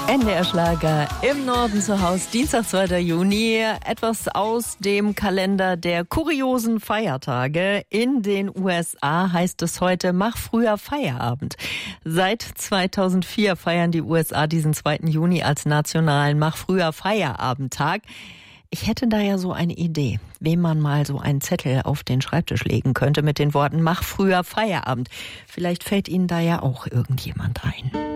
NDR Schlager im Norden zu Haus, Dienstag, 2. Juni. Etwas aus dem Kalender der kuriosen Feiertage. In den USA heißt es heute, mach früher Feierabend. Seit 2004 feiern die USA diesen 2. Juni als nationalen Mach früher Feierabendtag. Ich hätte da ja so eine Idee, wem man mal so einen Zettel auf den Schreibtisch legen könnte mit den Worten, mach früher Feierabend. Vielleicht fällt Ihnen da ja auch irgendjemand ein.